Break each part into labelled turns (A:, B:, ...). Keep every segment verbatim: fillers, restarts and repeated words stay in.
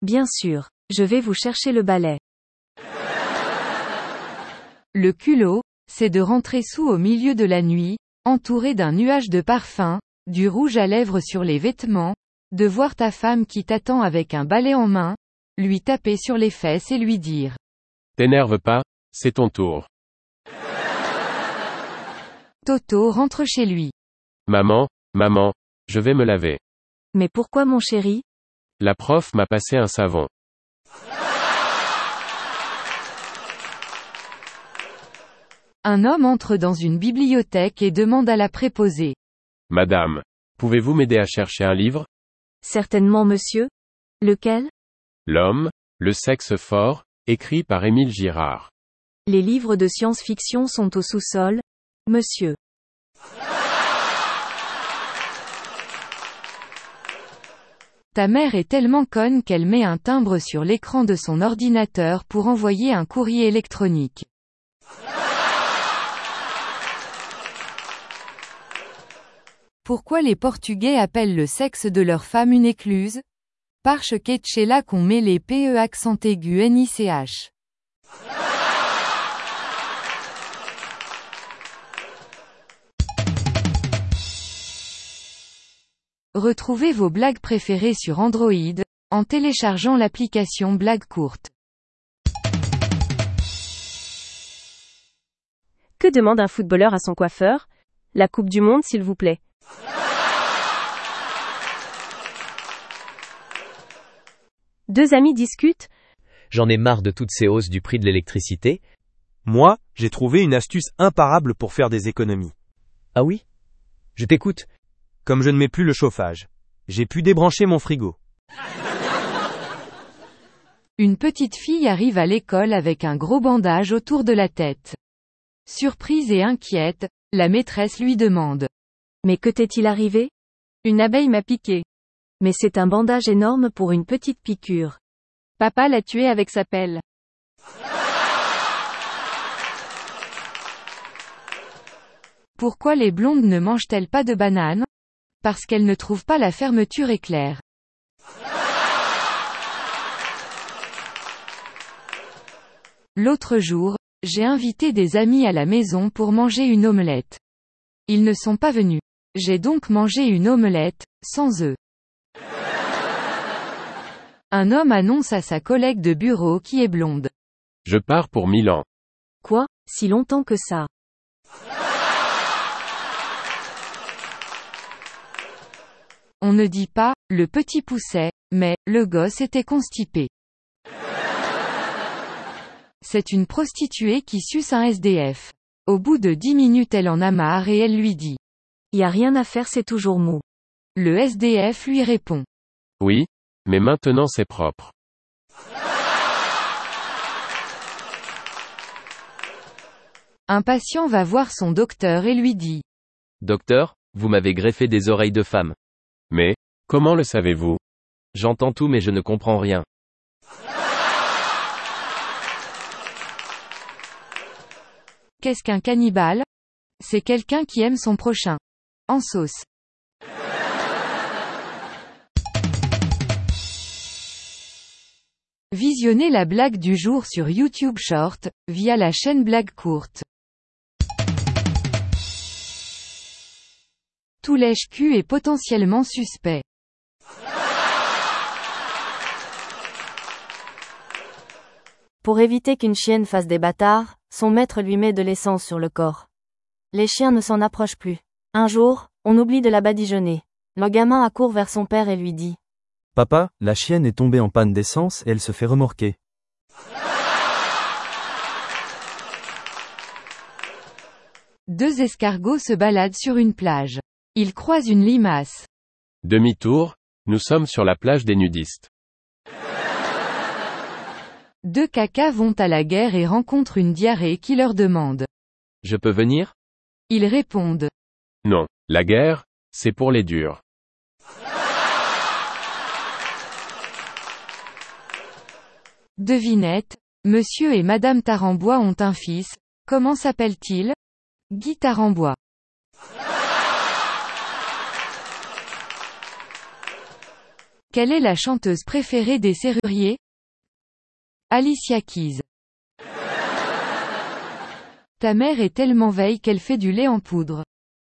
A: Bien sûr, je vais vous chercher le balai.
B: Le culot, c'est de rentrer sous au milieu de la nuit, entouré d'un nuage de parfum, du rouge à lèvres sur les vêtements, de voir ta femme qui t'attend avec un balai en main, lui taper sur les fesses et lui dire «
C: T'énerve pas, c'est ton tour. »
B: Toto rentre chez lui.
C: Maman, maman, je vais me laver.
A: Mais pourquoi mon chéri?
C: La prof m'a passé un savon.
B: Un homme entre dans une bibliothèque et demande à la préposée.
C: Madame, pouvez-vous m'aider à chercher un livre?
A: Certainement monsieur. Lequel?
C: L'homme, le sexe fort, écrit par Émile Girard.
A: Les livres de science-fiction sont au sous-sol, monsieur.
B: Ta mère est tellement conne qu'elle met un timbre sur l'écran de son ordinateur pour envoyer un courrier électronique. Pourquoi les Portugais appellent le sexe de leur femme une écluse? Parce que c'est là qu'on met les P E accent aigu N I C H. Retrouvez vos blagues préférées sur Android, en téléchargeant l'application Blagues courtes.
A: Que demande un footballeur à son coiffeur? La Coupe du Monde s'il vous plaît. Deux amis discutent.
D: J'en ai marre de toutes ces hausses du prix de l'électricité.
E: Moi, j'ai trouvé une astuce imparable pour faire des économies.
D: Ah oui? Je t'écoute.
E: Comme je ne mets plus le chauffage, j'ai pu débrancher mon frigo.
B: Une petite fille arrive à l'école avec un gros bandage autour de la tête. Surprise et inquiète, la maîtresse lui demande.
A: Mais que t'est-il arrivé?
B: Une abeille m'a piqué.
A: Mais c'est un bandage énorme pour une petite piqûre.
B: Papa l'a tué avec sa pelle. Pourquoi les blondes ne mangent-elles pas de bananes? Parce qu'elles ne trouvent pas la fermeture éclair. L'autre jour, j'ai invité des amis à la maison pour manger une omelette. Ils ne sont pas venus. J'ai donc mangé une omelette, sans œufs. Un homme annonce à sa collègue de bureau qui est blonde.
C: Je pars pour Milan.
A: Quoi, si longtemps que ça?
B: On ne dit pas, le petit poussait, mais, le gosse était constipé. C'est une prostituée qui suce un S D F. Au bout de dix minutes elle en a marre et elle lui dit.
A: Y a rien à faire, c'est toujours mou.
B: Le S D F lui répond.
C: Oui, mais maintenant c'est propre.
B: Un patient va voir son docteur et lui dit.
D: Docteur, vous m'avez greffé des oreilles de femme.
C: Mais, comment le savez-vous?
D: J'entends tout mais je ne comprends rien.
B: Qu'est-ce qu'un cannibale? C'est quelqu'un qui aime son prochain. En sauce. Visionnez la blague du jour sur YouTube Short, via la chaîne Blagues courtes. Tout lèche-cul est potentiellement suspect.
A: Pour éviter qu'une chienne fasse des bâtards, son maître lui met de l'essence sur le corps. Les chiens ne s'en approchent plus. Un jour, on oublie de la badigeonner. Le gamin accourt vers son père et lui dit.
E: Papa, la chienne est tombée en panne d'essence et elle se fait remorquer.
B: Deux escargots se baladent sur une plage. Ils croisent une limace.
C: Demi-tour, nous sommes sur la plage des nudistes.
B: Deux cacas vont à la guerre et rencontrent une diarrhée qui leur demande.
D: Je peux venir?
B: Ils répondent.
C: Non, la guerre, c'est pour les durs.
B: Devinette, Monsieur et Madame Tarambois ont un fils, comment s'appelle-t-il? Guy Tarambois. Quelle est la chanteuse préférée des serruriers? Alicia Keys. Ta mère est tellement veille qu'elle fait du lait en poudre.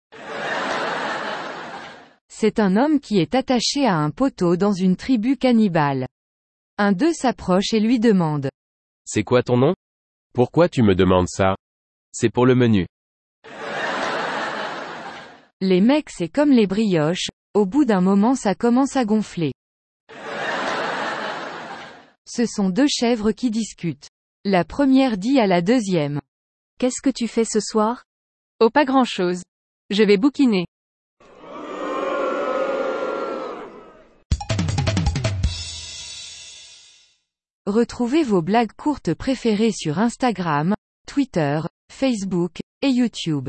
B: C'est un homme qui est attaché à un poteau dans une tribu cannibale. Un d'eux s'approche et lui demande.
D: C'est quoi ton nom?
C: Pourquoi tu me demandes ça?
D: C'est pour le menu.
B: Les mecs c'est comme les brioches, au bout d'un moment ça commence à gonfler. Ce sont deux chèvres qui discutent. La première dit à la deuxième.
A: Qu'est-ce que tu fais ce soir?
F: Oh, pas grand-chose. Je vais bouquiner.
B: Retrouvez vos blagues courtes préférées sur Instagram, Twitter, Facebook, et YouTube.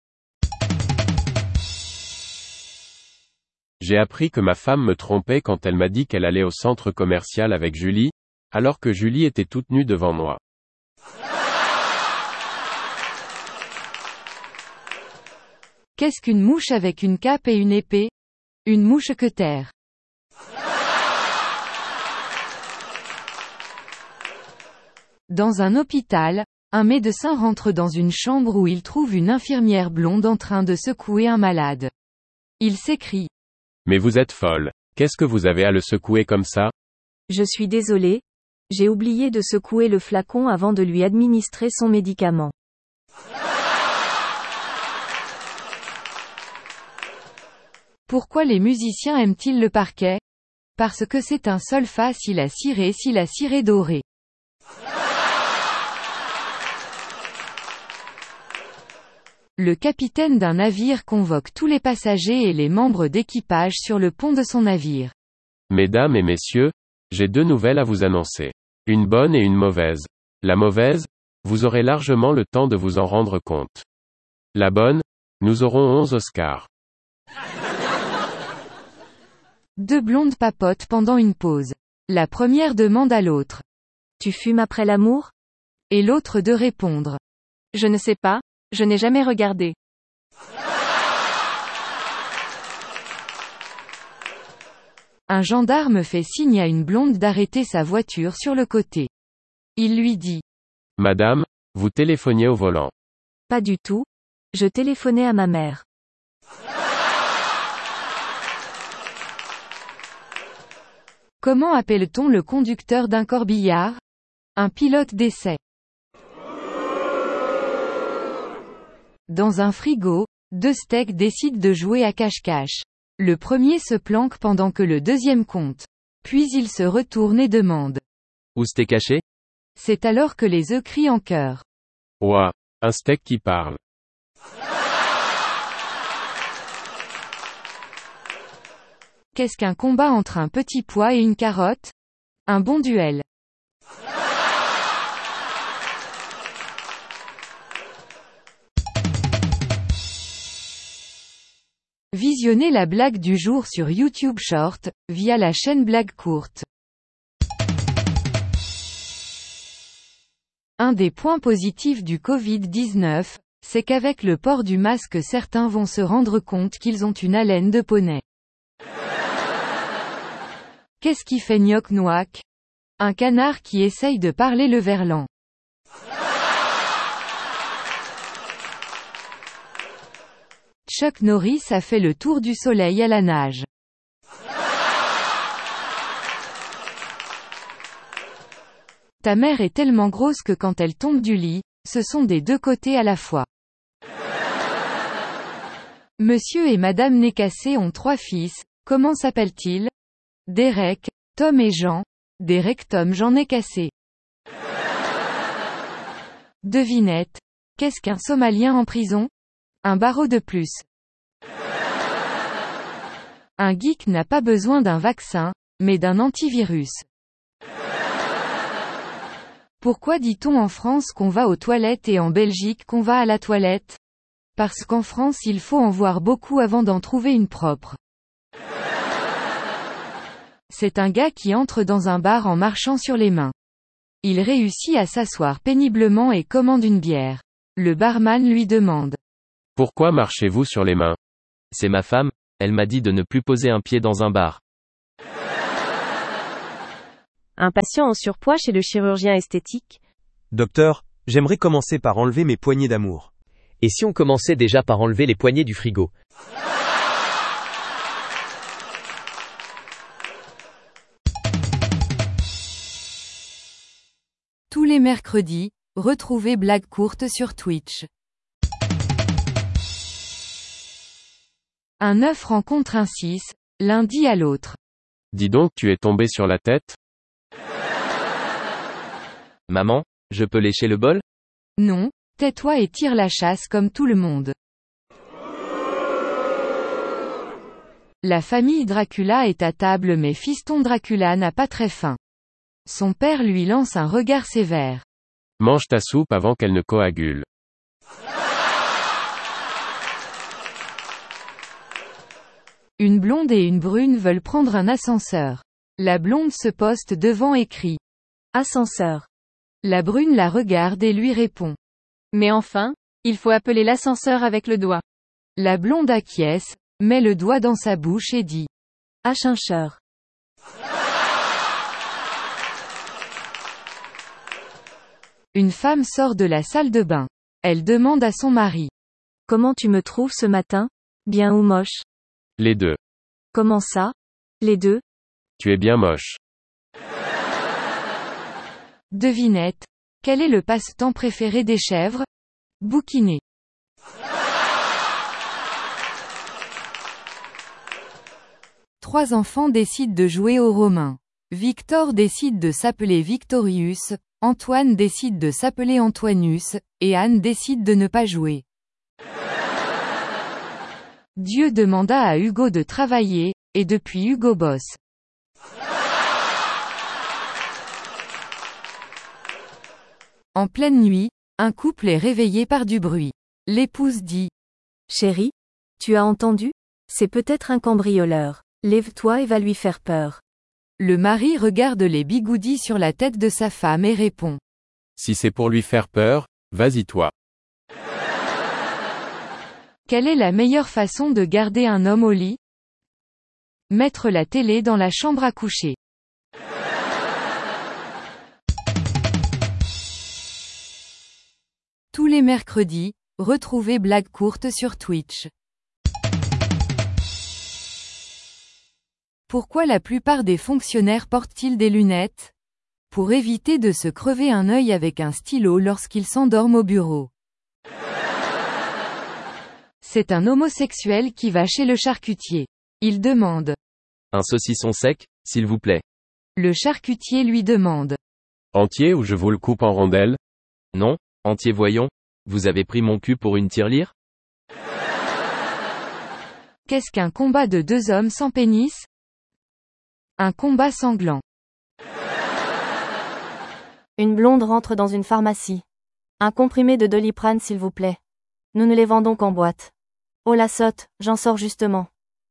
C: J'ai appris que ma femme me trompait quand elle m'a dit qu'elle allait au centre commercial avec Julie, alors que Julie était toute nue devant moi.
B: Qu'est-ce qu'une mouche avec une cape et une épée? Une mouche-queutère. Dans un hôpital, un médecin rentre dans une chambre où il trouve une infirmière blonde en train de secouer un malade. Il s'écrie.
C: Mais vous êtes folle. Qu'est-ce que vous avez à le secouer comme ça?
A: Je suis désolé. J'ai oublié de secouer le flacon avant de lui administrer son médicament.
B: Pourquoi les musiciens aiment-ils le parquet? Parce que c'est un sol facile à cirer si la cire est dorée. Le capitaine d'un navire convoque tous les passagers et les membres d'équipage sur le pont de son navire.
C: Mesdames et messieurs, j'ai deux nouvelles à vous annoncer. Une bonne et une mauvaise. La mauvaise, vous aurez largement le temps de vous en rendre compte. La bonne, nous aurons onze Oscars.
B: Deux blondes papotent pendant une pause. La première demande à l'autre.
A: Tu fumes après l'amour?
B: Et l'autre de répondre.
F: Je ne sais pas, je n'ai jamais regardé.
B: Un gendarme fait signe à une blonde d'arrêter sa voiture sur le côté. Il lui dit.
C: Madame, vous téléphoniez au volant.
A: Pas du tout. Je téléphonais à ma mère.
B: Comment appelle-t-on le conducteur d'un corbillard? Un pilote d'essai. Dans un frigo, deux steaks décident de jouer à cache-cache. Le premier se planque pendant que le deuxième compte. Puis il se retourne et demande.
D: Où c'était caché?
B: C'est alors que les œufs crient en chœur.
C: Ouah, un steak qui parle.
B: Qu'est-ce qu'un combat entre un petit pois et une carotte? Un bon duel. Visionnez la blague du jour sur YouTube Short, via la chaîne Blague Courte. Un des points positifs du covid dix-neuf, c'est qu'avec le port du masque certains vont se rendre compte qu'ils ont une haleine de poney. Qu'est-ce qui fait gnoc-noac? Un canard qui essaye de parler le verlan. Chuck Norris a fait le tour du soleil à la nage. Ta mère est tellement grosse que quand elle tombe du lit, ce sont des deux côtés à la fois. Monsieur et Madame Nécassé ont trois fils, comment s'appellent-ils? Derek, Tom et Jean. Derek Tom Jean Nécassé. Devinette. Qu'est-ce qu'un Somalien en prison? Un barreau de plus. Un geek n'a pas besoin d'un vaccin, mais d'un antivirus. Pourquoi dit-on en France qu'on va aux toilettes et en Belgique qu'on va à la toilette? Parce qu'en France il faut en voir beaucoup avant d'en trouver une propre. C'est un gars qui entre dans un bar en marchant sur les mains. Il réussit à s'asseoir péniblement et commande une bière. Le barman lui demande.
C: Pourquoi marchez-vous sur les mains?
D: C'est ma femme, elle m'a dit de ne plus poser un pied dans un bar.
G: Un patient en surpoids chez le chirurgien esthétique.
E: Docteur, j'aimerais commencer par enlever mes poignées d'amour.
H: Et si on commençait déjà par enlever les poignées du frigo?
B: Tous les mercredis, retrouvez Blague courte sur Twitch. Un œuf rencontre un six, l'un dit à l'autre.
C: Dis donc, tu es tombé sur la tête?
D: Maman, je peux lécher le bol?
B: Non, tais-toi et tire la chasse comme tout le monde. La famille Dracula est à table mais fiston Dracula n'a pas très faim. Son père lui lance un regard sévère.
C: Mange ta soupe avant qu'elle ne coagule.
B: Une blonde et une brune veulent prendre un ascenseur. La blonde se poste devant et crie.
G: Ascenseur.
B: La brune la regarde et lui répond.
F: Mais enfin, il faut appeler l'ascenseur avec le doigt.
B: La blonde acquiesce, met le doigt dans sa bouche et dit.
G: Ascenseur.
B: Une femme sort de la salle de bain. Elle demande à son mari.
G: Comment tu me trouves ce matin? Bien ou moche?
C: Les deux.
G: Comment ça? Les deux?
C: Tu es bien moche.
B: Devinette. Quel est le passe-temps préféré des chèvres? Bouquiner. Trois enfants décident de jouer aux Romains. Victor décide de s'appeler Victorius, Antoine décide de s'appeler Antoinus, et Anne décide de ne pas jouer. Dieu demanda à Hugo de travailler, et depuis Hugo bosse. En pleine nuit, un couple est réveillé par du bruit. L'épouse dit.
G: Chérie, tu as entendu? C'est peut-être un cambrioleur. Lève-toi et va lui faire peur.
B: Le mari regarde les bigoudis sur la tête de sa femme et répond.
C: Si c'est pour lui faire peur, vas-y toi.
B: Quelle est la meilleure façon de garder un homme au lit? Mettre la télé dans la chambre à coucher. Tous les mercredis, retrouvez Blague courte sur Twitch. Pourquoi la plupart des fonctionnaires portent-ils des lunettes? Pour éviter de se crever un œil avec un stylo lorsqu'ils s'endorment au bureau. C'est un homosexuel qui va chez le charcutier. Il demande.
D: Un saucisson sec, s'il vous plaît.
B: Le charcutier lui demande.
C: Entier ou je vous le coupe en rondelles?
D: Non, entier voyons. Vous avez pris mon cul pour une tirelire?
B: Qu'est-ce qu'un combat de deux hommes sans pénis? Un combat sanglant.
A: Une blonde rentre dans une pharmacie. Un comprimé de Doliprane s'il vous plaît. Nous ne les vendons qu'en boîte. Oh la sotte, j'en sors justement.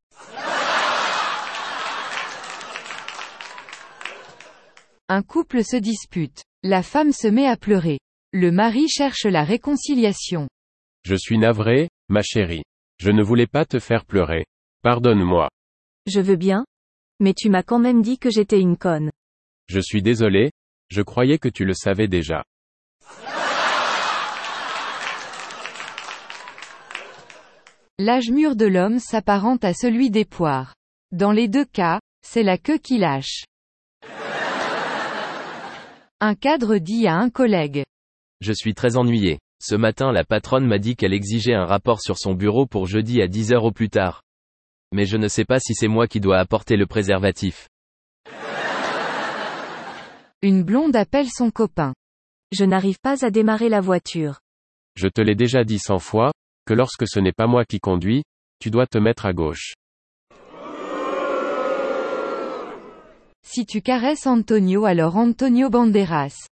B: Un couple se dispute. La femme se met à pleurer. Le mari cherche la réconciliation.
C: Je suis navré, ma chérie. Je ne voulais pas te faire pleurer. Pardonne-moi.
G: Je veux bien. Mais tu m'as quand même dit que j'étais une conne.
C: Je suis désolé, je croyais que tu le savais déjà.
B: L'âge mûr de l'homme s'apparente à celui des poires. Dans les deux cas, c'est la queue qui lâche. Un cadre dit à un collègue.
D: Je suis très ennuyé. Ce matin la patronne m'a dit qu'elle exigeait un rapport sur son bureau pour jeudi à dix heures au plus tard. Mais je ne sais pas si c'est moi qui dois apporter le préservatif.
B: Une blonde appelle son copain.
G: Je n'arrive pas à démarrer la voiture.
C: Je te l'ai déjà dit cent fois, que lorsque ce n'est pas moi qui conduis, tu dois te mettre à gauche.
B: Si tu caresses Antonio alors Antonio Banderas.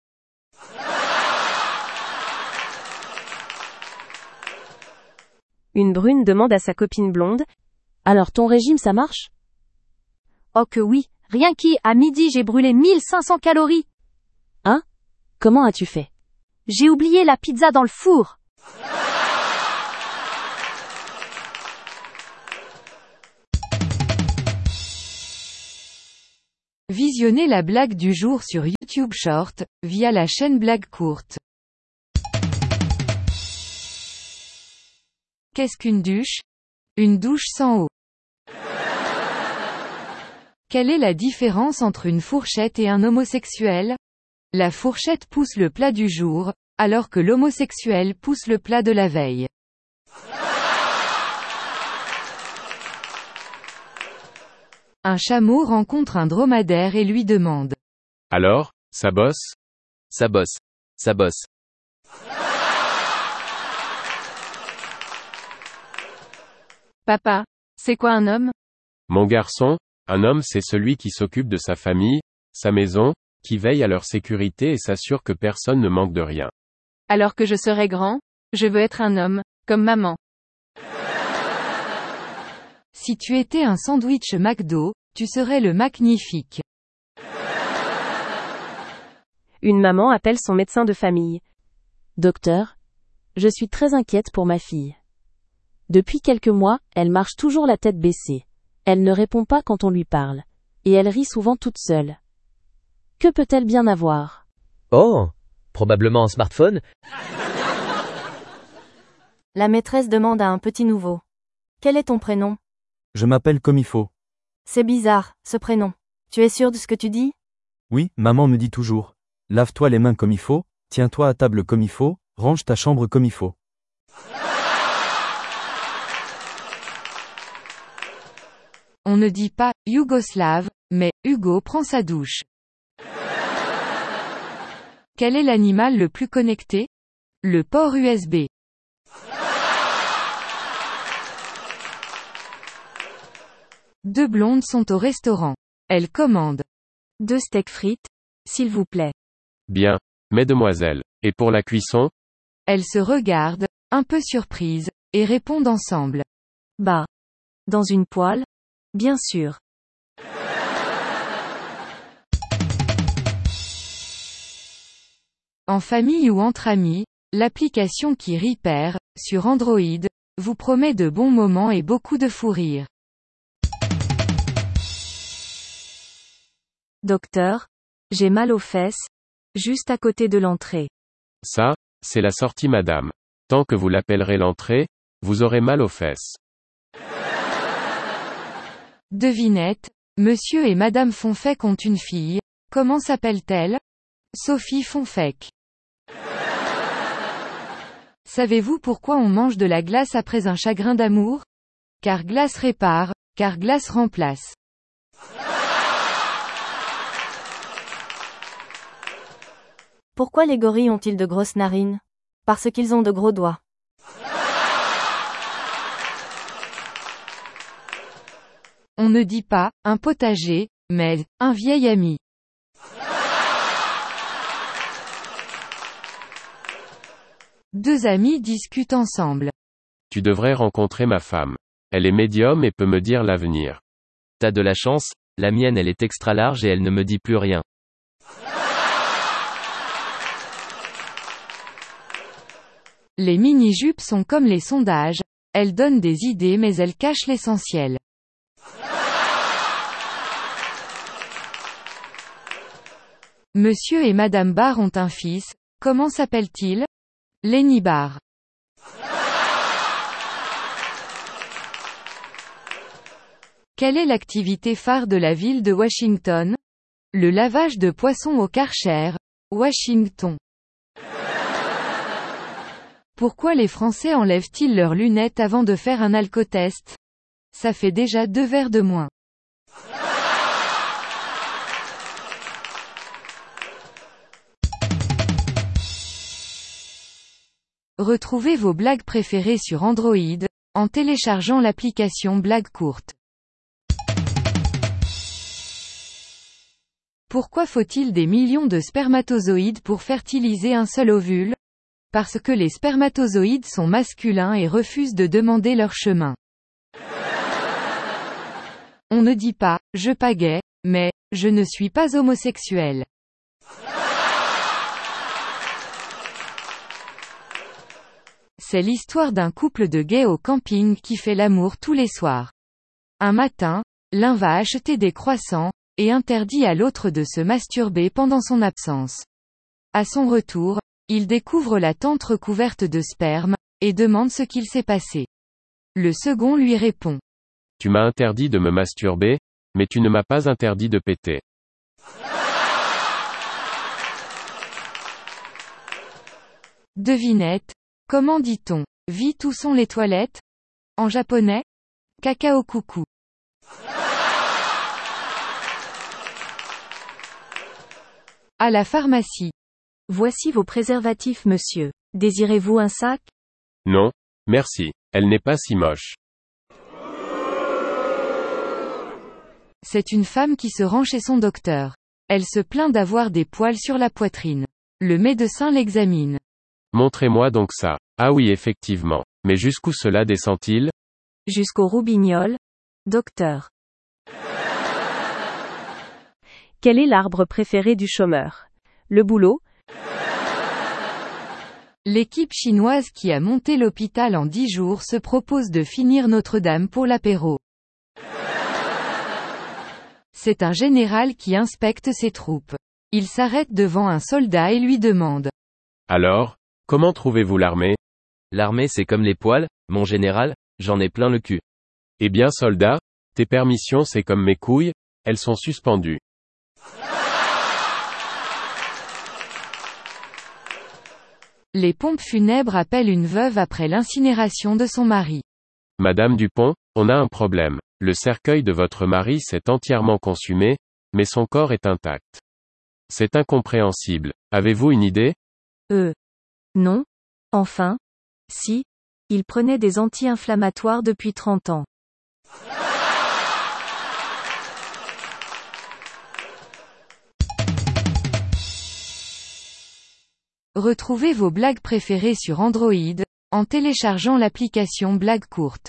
G: Une brune demande à sa copine blonde. Alors ton régime ça marche? Oh que oui, rien qu'à à midi j'ai brûlé mille cinq cents calories. Hein? Comment as-tu fait? J'ai oublié la pizza dans le four.
B: Visionnez la blague du jour sur YouTube Short, via la chaîne Blague Courte. Qu'est-ce qu'une douche? Une douche sans eau. Quelle est la différence entre une fourchette et un homosexuel? La fourchette pousse le plat du jour, alors que l'homosexuel pousse le plat de la veille. Un chameau rencontre un dromadaire et lui demande.
C: Alors, ça bosse?
D: Ça bosse. Ça bosse.
F: Papa, c'est quoi un homme?
C: Mon garçon, un homme c'est celui qui s'occupe de sa famille, sa maison, qui veille à leur sécurité et s'assure que personne ne manque de rien.
F: Alors que je serai grand, je veux être un homme, comme maman.
B: Si tu étais un sandwich McDo, tu serais le magnifique.
G: Une maman appelle son médecin de famille. Docteur, je suis très inquiète pour ma fille. Depuis quelques mois, elle marche toujours la tête baissée. Elle ne répond pas quand on lui parle. Et elle rit souvent toute seule. Que peut-elle bien avoir?
H: Oh, probablement un smartphone.
A: La maîtresse demande à un petit nouveau. Quel est ton prénom?
E: Je m'appelle comme il faut.
A: C'est bizarre, ce prénom. Tu es sûr de ce que tu dis?
E: Oui, maman me dit toujours. Lave-toi les mains comme il faut, tiens-toi à table comme il faut, range ta chambre comme il faut.
B: On ne dit pas « Yougoslave », mais « Hugo prend sa douche ». Quel est l'animal le plus connecté? Le port U S B. Deux blondes sont au restaurant. Elles commandent.
G: Deux steaks frites, s'il vous plaît.
C: Bien, mesdemoiselles. Et pour la cuisson?
B: Elles se regardent, un peu surprises, et répondent ensemble.
G: Bah. Dans une poêle? Bien sûr.
B: En famille ou entre amis, l'application qui rit perd, sur Android, vous promet de bons moments et beaucoup de fou rire.
G: Docteur, j'ai mal aux fesses, juste à côté de l'entrée.
C: Ça, c'est la sortie madame. Tant que vous l'appellerez l'entrée, vous aurez mal aux fesses.
B: Devinette, Monsieur et Madame Fonfec ont une fille, comment s'appelle-t-elle? Sophie Fonfec. Savez-vous pourquoi on mange de la glace après un chagrin d'amour? Car glace répare, car glace remplace.
A: Pourquoi les gorilles ont-ils de grosses narines? Parce qu'ils ont de gros doigts.
B: On ne dit pas « un potager », mais « un vieil ami ». Deux amis discutent ensemble.
C: Tu devrais rencontrer ma femme. Elle est médium et peut me dire l'avenir.
D: T'as de la chance, la mienne elle est extra large et elle ne me dit plus rien.
B: Les mini-jupes sont comme les sondages, elles donnent des idées mais elles cachent l'essentiel. Monsieur et Madame Barr ont un fils, comment s'appelle-t-il? Lenny Barr. Quelle est l'activité phare de la ville de Washington? Le lavage de poissons au Karcher, Washington. Pourquoi les Français enlèvent-ils leurs lunettes avant de faire un alcotest? Ça fait déjà deux verres de moins. Retrouvez vos blagues préférées sur Android, en téléchargeant l'application Blague Courte. Pourquoi faut-il des millions de spermatozoïdes pour fertiliser un seul ovule? Parce que les spermatozoïdes sont masculins et refusent de demander leur chemin. On ne dit pas « je pagaie », mais « je ne suis pas homosexuel ». C'est l'histoire d'un couple de gays au camping qui fait l'amour tous les soirs. Un matin, l'un va acheter des croissants, et interdit à l'autre de se masturber pendant son absence. À son retour, il découvre la tente recouverte de sperme, et demande ce qu'il s'est passé. Le second lui répond.
C: Tu m'as interdit de me masturber, mais tu ne m'as pas interdit de péter.
B: Devinette. Comment dit-on « Vite où sont les toilettes » en japonais? Kakao coucou. À la pharmacie.
G: Voici vos préservatifs, monsieur. Désirez-vous un sac?
C: Non, merci. Elle n'est pas si moche.
B: C'est une femme qui se rend chez son docteur. Elle se plaint d'avoir des poils sur la poitrine. Le médecin l'examine.
C: Montrez-moi donc ça. Ah oui, effectivement. Mais jusqu'où cela descend-il?
G: Jusqu'au roubignoles. Docteur. Quel est l'arbre préféré du chômeur? Le boulot?
B: L'équipe chinoise qui a monté l'hôpital en dix jours se propose de finir Notre-Dame pour l'apéro. C'est un général qui inspecte ses troupes. Il s'arrête devant un soldat et lui demande.
C: Alors, comment trouvez-vous l'armée?
D: L'armée c'est comme les poils, mon général, j'en ai plein le cul.
C: Eh bien soldat, tes permissions c'est comme mes couilles, elles sont suspendues.
B: Les pompes funèbres appellent une veuve après l'incinération de son mari.
C: Madame Dupont, on a un problème. Le cercueil de votre mari s'est entièrement consumé, mais son corps est intact. C'est incompréhensible. Avez-vous une idée?
G: Euh. Non. Enfin. Si. Il prenait des anti-inflammatoires depuis trente ans.
B: Retrouvez vos blagues préférées sur Android, en téléchargeant l'application Blagues courtes.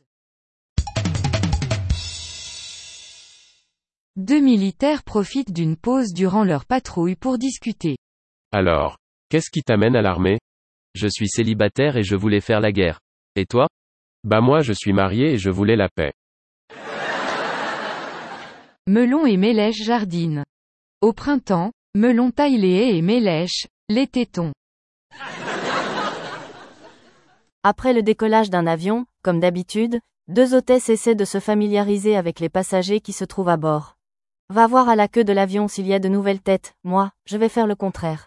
B: Deux militaires profitent d'une pause durant leur patrouille pour discuter.
C: Alors, qu'est-ce qui t'amène à l'armée?
D: Je suis célibataire et je voulais faire la guerre. Et toi?
C: Bah moi je suis marié et je voulais la paix.
B: Melon et Mélèche jardinent. Au printemps, Melon taille les haies et Mélèche, les tétons.
A: Après le décollage d'un avion, comme d'habitude, deux hôtesses essaient de se familiariser avec les passagers qui se trouvent à bord. Va voir à la queue de l'avion s'il y a de nouvelles têtes, moi, je vais faire le contraire.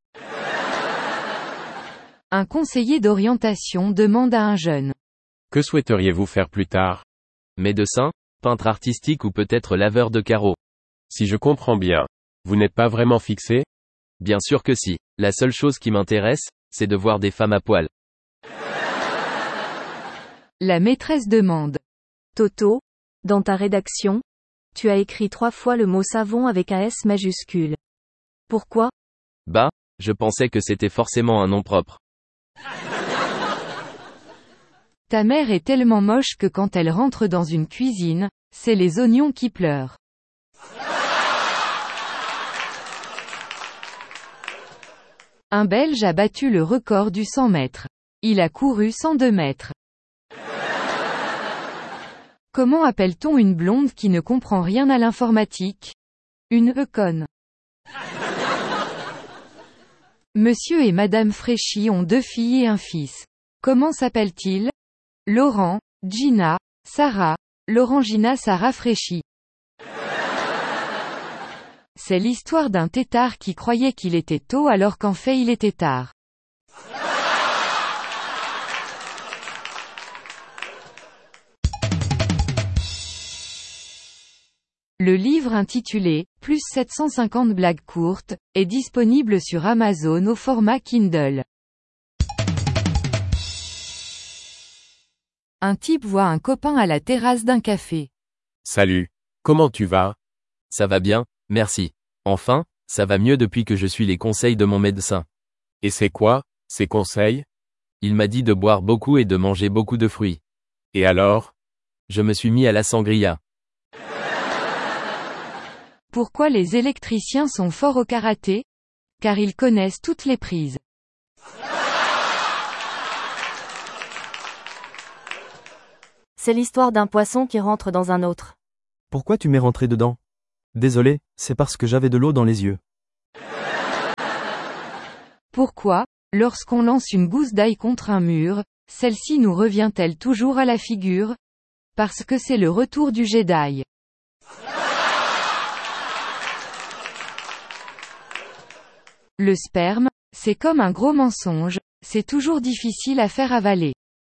B: Un conseiller d'orientation demande à un jeune.
C: Que souhaiteriez-vous faire plus tard?
D: Médecin, peintre artistique ou peut-être laveur de carreaux?
C: Si je comprends bien, vous n'êtes pas vraiment fixé?
D: Bien sûr que si. La seule chose qui m'intéresse, c'est de voir des femmes à poil.
B: La maîtresse demande.
G: Toto, dans ta rédaction, tu as écrit trois fois le mot savon avec un S majuscule. Pourquoi?
D: Bah, je pensais que c'était forcément un nom propre.
B: Ta mère est tellement moche que quand elle rentre dans une cuisine, c'est les oignons qui pleurent. Un Belge a battu le record du cent mètres. Il a couru cent deux mètres. Comment appelle-t-on une blonde qui ne comprend rien à l'informatique? Une econne. Monsieur et Madame Fréchy ont deux filles et un fils. Comment s'appellent-ils? Laurent, Gina, Sarah, Laurent-Gina Sarah Fréchy. C'est l'histoire d'un têtard qui croyait qu'il était tôt alors qu'en fait il était tard. Le livre intitulé « Plus sept cent cinquante blagues courtes » est disponible sur Amazon au format Kindle. Un type voit un copain à la terrasse d'un café.
C: Salut. Comment tu vas?
D: Ça va bien, merci. Enfin, ça va mieux depuis que je suis les conseils de mon médecin.
C: Et c'est quoi, ces conseils?
D: Il m'a dit de boire beaucoup et de manger beaucoup de fruits.
C: Et alors?
D: Je me suis mis à la sangria.
B: Pourquoi les électriciens sont forts au karaté? Car ils connaissent toutes les prises.
A: C'est l'histoire d'un poisson qui rentre dans un autre.
E: Pourquoi tu m'es rentré dedans? Désolé, c'est parce que j'avais de l'eau dans les yeux.
B: Pourquoi, lorsqu'on lance une gousse d'ail contre un mur, celle-ci nous revient-elle toujours à la figure? Parce que c'est le retour du jet d'ail. Le sperme, c'est comme un gros mensonge, c'est toujours difficile à faire avaler.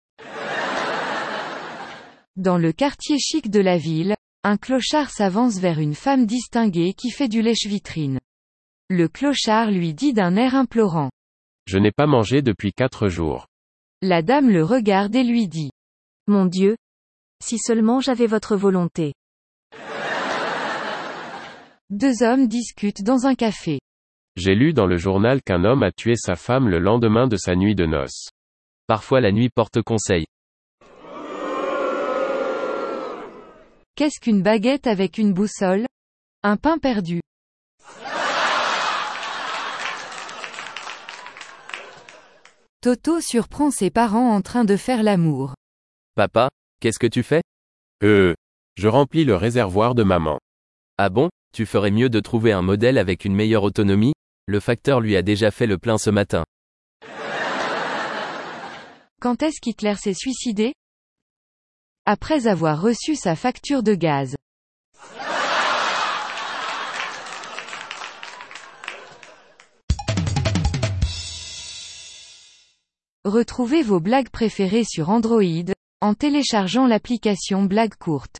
B: Dans le quartier chic de la ville, un clochard s'avance vers une femme distinguée qui fait du lèche-vitrine. Le clochard lui dit d'un air implorant.
C: Je n'ai pas mangé depuis quatre jours.
B: La dame le regarde et lui dit.
G: Mon Dieu! Si seulement j'avais votre volonté.
B: Deux hommes discutent dans un café.
C: J'ai lu dans le journal qu'un homme a tué sa femme le lendemain de sa nuit de noces.
D: Parfois la nuit porte conseil.
B: Qu'est-ce qu'une baguette avec une boussole? Un pain perdu. Toto surprend ses parents en train de faire l'amour.
D: Papa, qu'est-ce que tu fais?
C: Euh, je remplis le réservoir de maman.
D: Ah bon, tu ferais mieux de trouver un modèle avec une meilleure autonomie? Le facteur lui a déjà fait le plein ce matin.
B: Quand est-ce qu'Hitler s'est suicidé? Après avoir reçu sa facture de gaz. Retrouvez vos blagues préférées sur Android, en téléchargeant l'application Blagues courtes.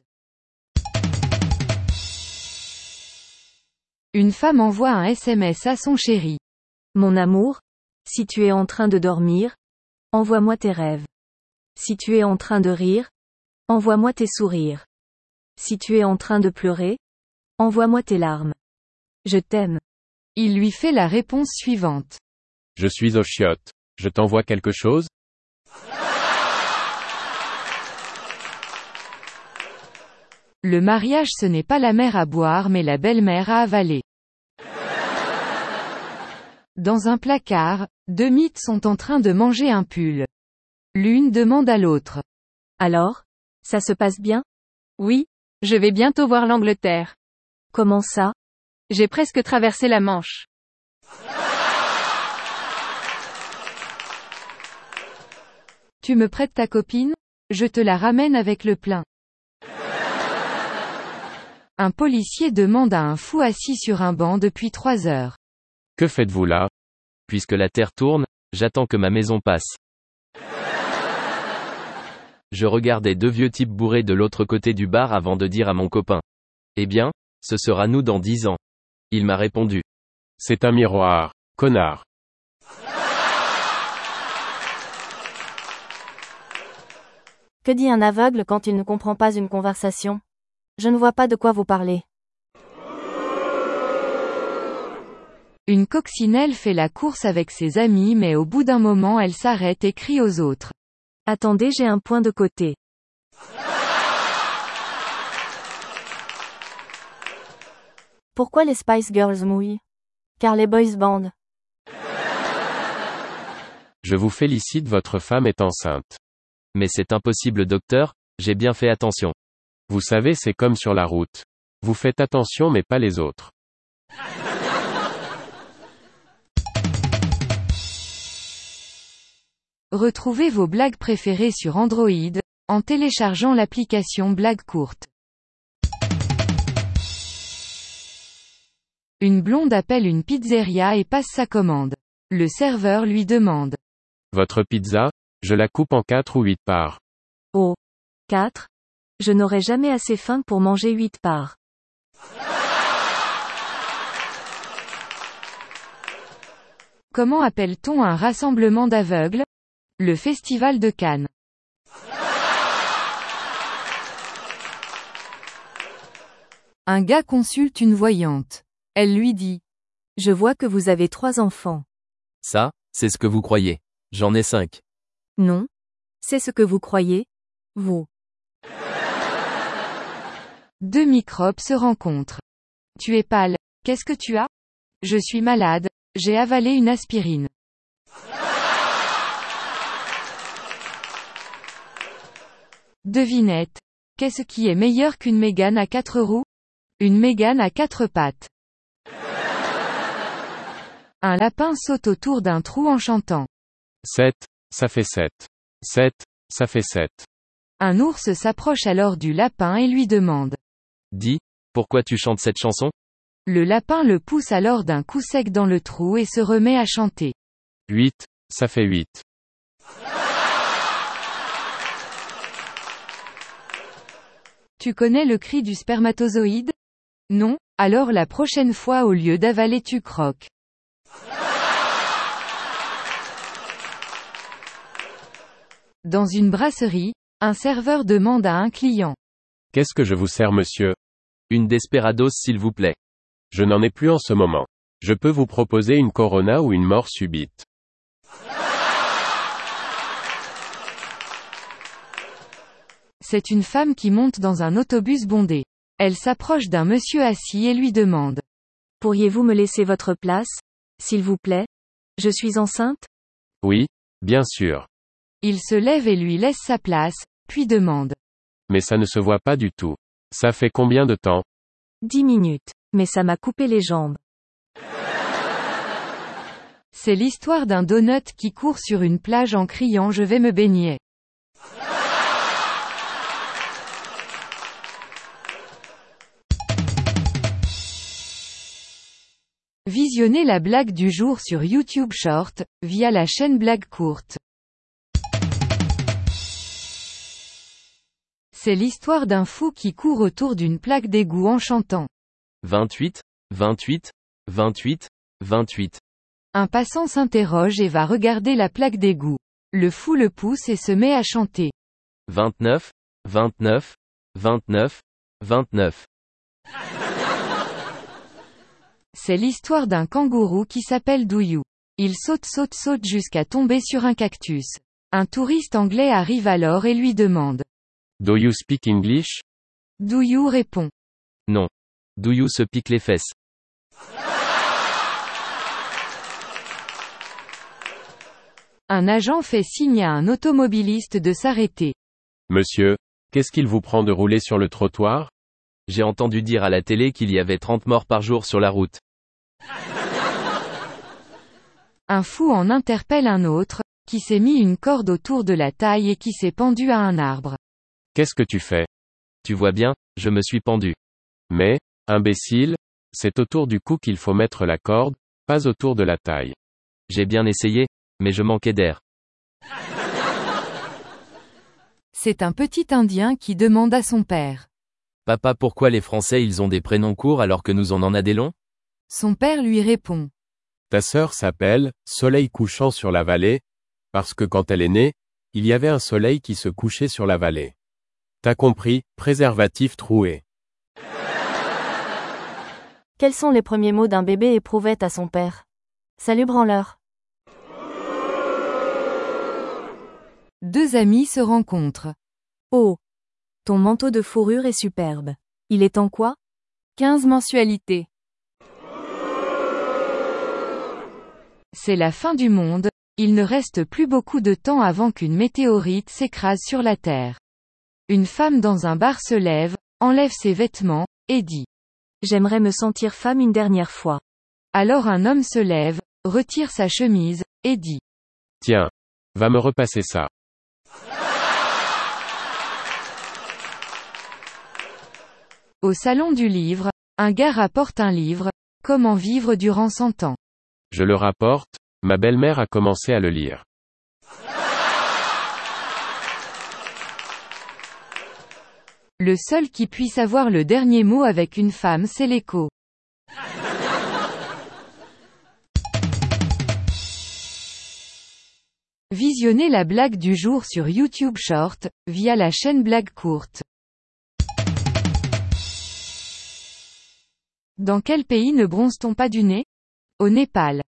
B: Une femme envoie un S M S à son chéri.
G: Mon amour, si tu es en train de dormir, envoie-moi tes rêves. Si tu es en train de rire, envoie-moi tes sourires. Si tu es en train de pleurer, envoie-moi tes larmes. Je t'aime.
B: Il lui fait la réponse suivante.
C: Je suis aux chiottes. Je t'envoie quelque chose?
B: Le mariage, ce n'est pas la mère à boire mais la belle-mère à avaler. Dans un placard, deux mythes sont en train de manger un pull. L'une demande à l'autre.
G: Alors? Ça se passe bien?
F: Oui, je vais bientôt voir l'Angleterre.
G: Comment ça?
F: J'ai presque traversé la Manche.
B: Tu me prêtes ta copine? Je te la ramène avec le plein. Un policier demande à un fou assis sur un banc depuis trois heures.
C: Que faites-vous là?
D: Puisque la Terre tourne, j'attends que ma maison passe. Je regardais deux vieux types bourrés de l'autre côté du bar avant de dire à mon copain. Eh bien, ce sera nous dans dix ans. Il m'a répondu.
C: C'est un miroir, connard.
A: Que dit un aveugle quand il ne comprend pas une conversation? Je ne vois pas de quoi vous parlez.
B: Une coccinelle fait la course avec ses amis mais au bout d'un moment elle s'arrête et crie aux autres.
G: Attendez, j'ai un point de côté.
A: Pourquoi les Spice Girls mouillent? Car les boys bandent.
C: Je vous félicite, votre femme est enceinte.
D: Mais c'est impossible docteur, j'ai bien fait attention.
C: Vous savez, c'est comme sur la route. Vous faites attention mais pas les autres.
B: Retrouvez vos blagues préférées sur Android, en téléchargeant l'application Blagues courtes. Une blonde appelle une pizzeria et passe sa commande. Le serveur lui demande.
C: Votre pizza? Je la coupe en quatre ou huit parts.
G: Oh. Quatre? Je n'aurai jamais assez faim pour manger huit parts.
B: Comment appelle-t-on un rassemblement d'aveugles? Le Festival de Cannes. Un gars consulte une voyante. Elle lui dit.
G: Je vois que vous avez trois enfants.
D: Ça, c'est ce que vous croyez. J'en ai cinq.
G: Non. C'est ce que vous croyez, vous.
B: Deux microbes se rencontrent. Tu es pâle. Qu'est-ce que tu as? Je suis malade. J'ai avalé une aspirine. Devinette. Qu'est-ce qui est meilleur qu'une Mégane à quatre roues? Une mégane à quatre pattes. Un lapin saute autour d'un trou en chantant.
C: sept, ça fait sept. sept, ça fait sept.
B: Un ours s'approche alors du lapin et lui demande.
D: Dis, pourquoi tu chantes cette chanson?
B: Le lapin le pousse alors d'un coup sec dans le trou et se remet à chanter.
C: huit, ça fait huit.
B: Tu connais le cri du spermatozoïde? Non? Alors la prochaine fois au lieu d'avaler tu croques. Dans une brasserie, un serveur demande à un client.
C: Qu'est-ce que je vous sers, monsieur?
D: Une Desperados s'il vous plaît.
C: Je n'en ai plus en ce moment. Je peux vous proposer une Corona ou une mort subite.
B: C'est une femme qui monte dans un autobus bondé. Elle s'approche d'un monsieur assis et lui demande.
G: Pourriez-vous me laisser votre place, s'il vous plaît? Je suis enceinte?
C: Oui, bien sûr.
B: Il se lève et lui laisse sa place, puis demande.
C: Mais ça ne se voit pas du tout. Ça fait combien de temps?
G: Dix minutes. Mais ça m'a coupé les jambes.
B: C'est l'histoire d'un donut qui court sur une plage en criant je vais me baigner. Visionnez la blague du jour sur YouTube Short, via la chaîne Blague Courte. C'est l'histoire d'un fou qui court autour d'une plaque d'égout en chantant.
D: vingt-huit, vingt-huit, vingt-huit, vingt-huit.
B: Un passant s'interroge et va regarder la plaque d'égout. Le fou le pousse et se met à chanter.
D: vingt-neuf, vingt-neuf, vingt-neuf, vingt-neuf.
B: C'est l'histoire d'un kangourou qui s'appelle Douyou. Il saute saute saute jusqu'à tomber sur un cactus. Un touriste anglais arrive alors et lui demande.
C: Do you speak English?
B: Douyou répond.
D: Non. Douyou se pique les fesses.
B: Un agent fait signe à un automobiliste de s'arrêter.
C: Monsieur, qu'est-ce qu'il vous prend de rouler sur le trottoir?
D: J'ai entendu dire à la télé qu'il y avait trente morts par jour sur la route.
B: Un fou en interpelle un autre, qui s'est mis une corde autour de la taille et qui s'est pendu à un arbre.
C: Qu'est-ce que tu fais?
D: Tu vois bien, je me suis pendu.
C: Mais, imbécile, c'est autour du cou qu'il faut mettre la corde, pas autour de la taille.
D: J'ai bien essayé, mais je manquais d'air.
B: C'est un petit Indien qui demande à son père.
D: Papa, pourquoi les Français ils ont des prénoms courts alors que nous on en a des longs?
B: Son père lui répond.
C: Ta sœur s'appelle Soleil couchant sur la vallée, parce que quand elle est née, il y avait un soleil qui se couchait sur la vallée. T'as compris, préservatif troué.
A: Quels sont les premiers mots d'un bébé éprouvette à son père? Salut branleur.
B: Deux amis se rencontrent.
G: Oh! Ton manteau de fourrure est superbe. Il est en quoi?
F: quinze mensualités.
B: C'est la fin du monde, il ne reste plus beaucoup de temps avant qu'une météorite s'écrase sur la Terre. Une femme dans un bar se lève, enlève ses vêtements, et dit.
G: J'aimerais me sentir femme une dernière fois.
B: Alors un homme se lève, retire sa chemise, et dit.
C: Tiens, va me repasser ça.
B: Au salon du livre, un gars rapporte un livre, Comment vivre durant cent ans.
C: Je le rapporte, ma belle-mère a commencé à le lire.
B: Le seul qui puisse avoir le dernier mot avec une femme c'est l'écho. Visionnez la blague du jour sur YouTube Short, via la chaîne Blague Courte. Dans quel pays ne bronze-t-on pas du nez? Au Népal.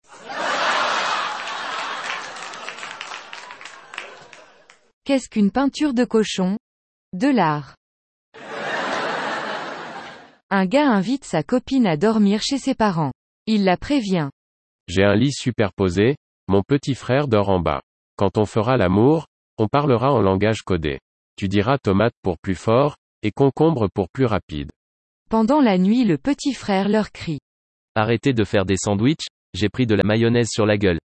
B: Qu'est-ce qu'une peinture de cochon? De l'art. Un gars invite sa copine à dormir chez ses parents. Il la prévient.
C: J'ai un lit superposé, mon petit frère dort en bas. Quand on fera l'amour, on parlera en langage codé. Tu diras tomate pour plus fort, et concombre pour plus rapide.
B: Pendant la nuit, le petit frère leur crie.
D: Arrêtez de faire des sandwichs, j'ai pris de la mayonnaise sur la gueule.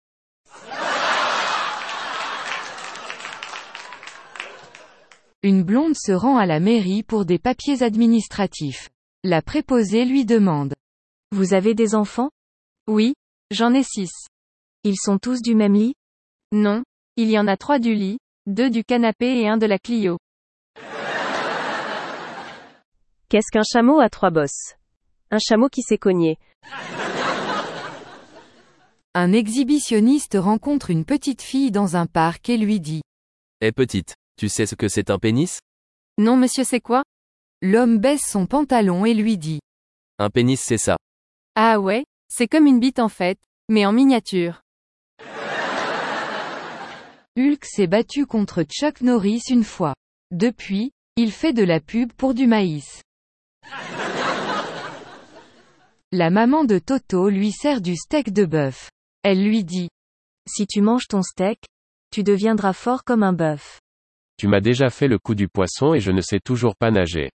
B: Une blonde se rend à la mairie pour des papiers administratifs. La préposée lui demande.
G: Vous avez des enfants?
F: Oui, j'en ai six.
G: Ils sont tous du même lit?
F: Non, il y en a trois du lit, deux du canapé et un de la Clio.
G: Qu'est-ce qu'un chameau à trois bosses? Un chameau qui s'est cogné.
B: Un exhibitionniste rencontre une petite fille dans un parc et lui dit.
D: Eh petite, tu sais ce que c'est un pénis?
F: Non monsieur, c'est quoi?
B: L'homme baisse son pantalon et lui dit.
D: Un pénis c'est ça.
F: Ah ouais, c'est comme une bite en fait, mais en miniature.
B: Hulk s'est battu contre Chuck Norris une fois. Depuis, il fait de la pub pour du maïs. La maman de Toto lui sert du steak de bœuf. Elle lui dit.
G: Si tu manges ton steak, tu deviendras fort comme un bœuf.
C: Tu m'as déjà fait le coup du poisson et je ne sais toujours pas nager.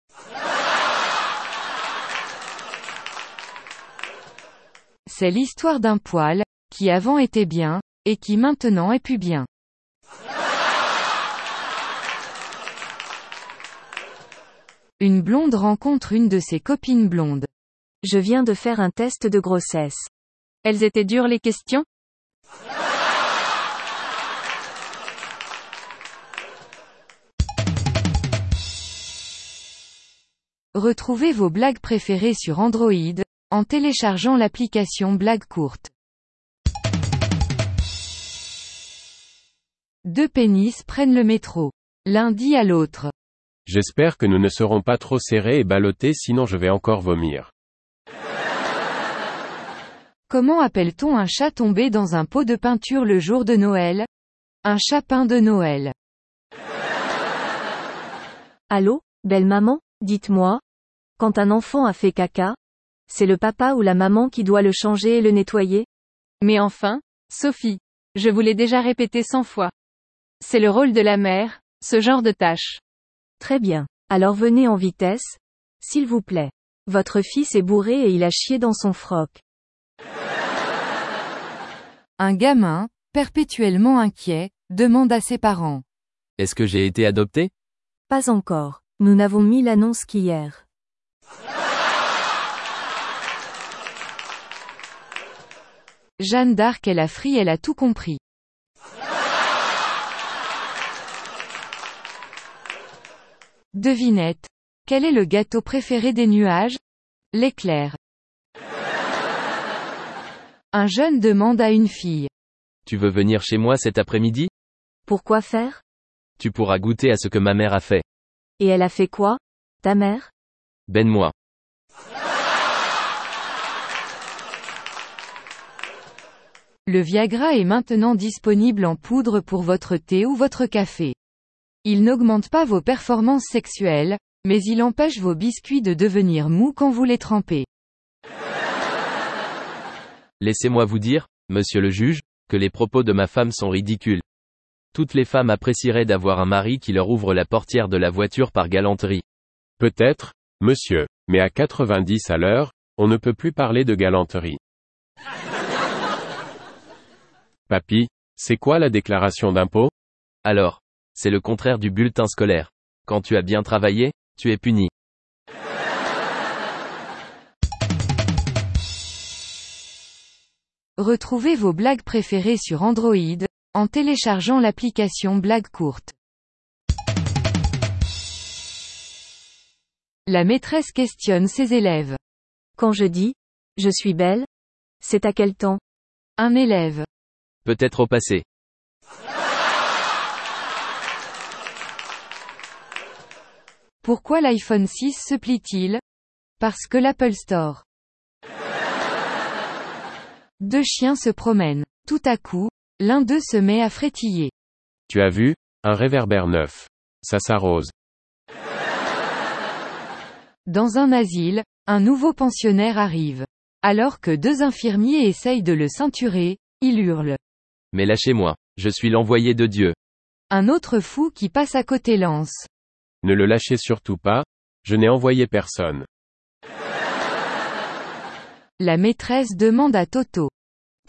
B: C'est l'histoire d'un poil, qui avant était bien, et qui maintenant est plus bien. Une blonde rencontre une de ses copines blondes.
G: Je viens de faire un test de grossesse.
F: Elles étaient dures les questions?
B: Retrouvez vos blagues préférées sur Android, en téléchargeant l'application Blagues courtes. Deux pénis prennent le métro. L'un dit à l'autre.
C: J'espère que nous ne serons pas trop serrés et ballottés sinon je vais encore vomir.
B: Comment appelle-t-on un chat tombé dans un pot de peinture le jour de Noël? Un chapin de Noël.
G: Allô, belle maman, dites-moi. Quand un enfant a fait caca, c'est le papa ou la maman qui doit le changer et le nettoyer?
F: Mais enfin, Sophie, je vous l'ai déjà répété cent fois. C'est le rôle de la mère, ce genre de tâche.
G: Très bien. Alors venez en vitesse, s'il vous plaît. Votre fils est bourré et il a chié dans son froc.
B: Un gamin, perpétuellement inquiet, demande à ses parents.
D: Est-ce que j'ai été adopté?
G: Pas encore. Nous n'avons mis l'annonce qu'hier.
B: Jeanne d'Arc est la frie, elle a tout compris. Devinette. Quel est le gâteau préféré des nuages? L'éclair. Un jeune demande à une fille.
D: Tu veux venir chez moi cet après-midi?
G: Pourquoi faire?
D: Tu pourras goûter à ce que ma mère a fait.
G: Et elle a fait quoi, ta mère?
D: Ben-moi.
B: Le Viagra est maintenant disponible en poudre pour votre thé ou votre café. Il n'augmente pas vos performances sexuelles, mais il empêche vos biscuits de devenir mous quand vous les trempez.
D: Laissez-moi vous dire, monsieur le juge, que les propos de ma femme sont ridicules. Toutes les femmes apprécieraient d'avoir un mari qui leur ouvre la portière de la voiture par galanterie.
C: Peut-être, monsieur, mais à quatre-vingt-dix à l'heure, on ne peut plus parler de galanterie. Papy, c'est quoi la déclaration d'impôt?
D: Alors, c'est le contraire du bulletin scolaire. Quand tu as bien travaillé, tu es puni.
B: Retrouvez vos blagues préférées sur Android, en téléchargeant l'application Blagues courtes. La maîtresse questionne ses élèves.
G: Quand je dis « je suis belle », c'est à quel temps?
B: Un élève.
D: Peut-être au passé.
B: Pourquoi l'iPhone six se plie-t-il? Parce que l'Apple Store. Deux chiens se promènent. Tout à coup, l'un d'eux se met à frétiller.
C: Tu as vu? Un réverbère neuf. Ça s'arrose.
B: Dans un asile, un nouveau pensionnaire arrive. Alors que deux infirmiers essayent de le ceinturer, il hurle.
D: Mais lâchez-moi, je suis l'envoyé de Dieu.
B: Un autre fou qui passe à côté lance.
C: Ne le lâchez surtout pas, je n'ai envoyé personne.
B: La maîtresse demande à Toto.